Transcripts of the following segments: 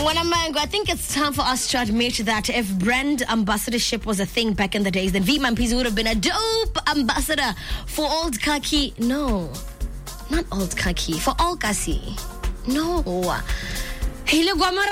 I think it's time for us to admit that if brand ambassadorship was a thing back in the days, then V Mampizi would have been a dope ambassador for Old Khaki. No, not Old Khaki, for All Kasi. No. Yeah,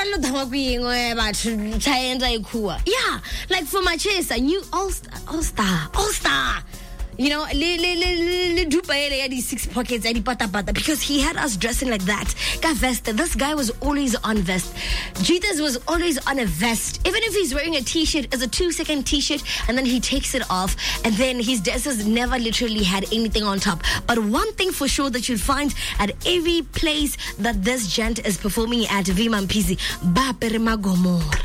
like for my chase, I knew All Star. You know, these 6 pockets, because he had us dressing like that. This guy was always on vest. Jesus was always on a vest. Even if he's wearing a t-shirt, it's a 2-second t-shirt, and then he takes it off, and then his dresses never literally had anything on top. But one thing for sure that you'll find at every place that this gent is performing at V Mampizi, Baperima Gomor.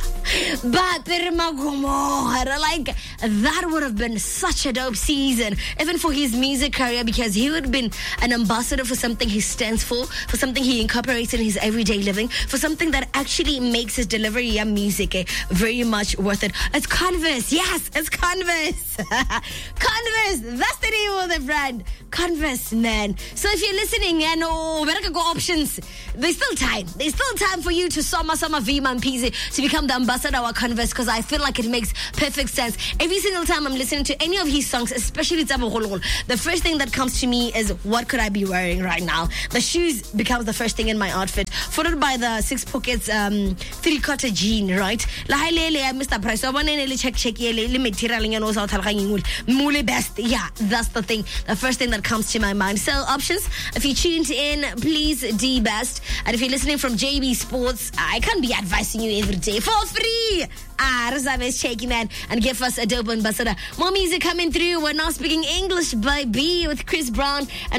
Like, that would have been such a dope season, even for his music career, because he would have been an ambassador for something he stands for something he incorporates in his everyday living, for something that actually makes his delivery of music very much worth it. It's Converse. Yes, it's Converse. Converse, that's the name of the brand. Converse, man. So if you're listening, better go options. There's still time for you to summer V Mampizi to become the ambassador of Converse, because I feel like it makes perfect sense. Every single time I'm listening to any of his songs, especially Tsaboholol, the first thing that comes to me is, what could I be wearing right now? The shoes becomes the first thing in my outfit, followed by the 6 pockets 3-quarter jean, right? Mr. Price, best. Yeah, that's the thing. The first thing that comes to my mind. So options, if you tuned in, please D best. And if you're listening from JB Sports, I can't be advising you every day for free. Razame is shaky, man, and give us a dope ambassador. More music coming through. We're now speaking English by B with Chris Brown and